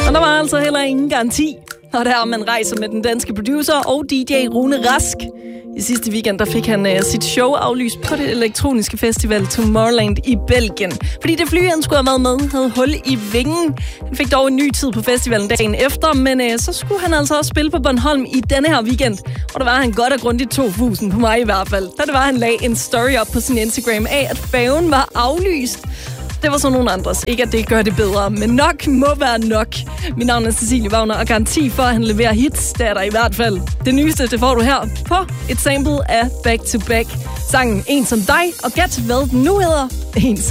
Og der var altså heller ingen garanti. Og der man rejser med den danske producer og DJ Rune Rask. I sidste weekend der fik han sit show aflyst på det elektroniske festival Tomorrowland i Belgien. Fordi det fly, han skulle have været med, havde hul i vingen. Han fik dog en ny tid på festivalen dagen efter, men så skulle han altså også spille på Bornholm i denne her weekend. Og der var han godt og grundigt 2.000 på mig i hvert fald. Da det var, han lagde en story op på sin Instagram af, at færgen var aflyst. Det var så nogle andres. Ikke at det gør det bedre, men nok må være nok. Mit navn er Cecilie Wagner, og garanti for, at han leverer hits, der er der i hvert fald. Det nyeste, det får du her på et sample af Back to Back. Sangen En som dig, og gæt hvad den nu hedder. En som